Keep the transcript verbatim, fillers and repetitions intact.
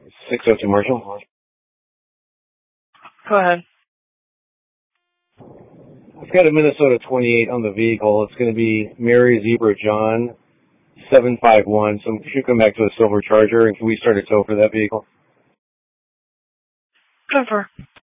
six oh two Marshall. Go ahead. I've got a Minnesota twenty-eight on the vehicle. It's going to be Mary Zebra John seven five one. So should come back to a silver Charger, and can we start a tow for that vehicle? Confirm.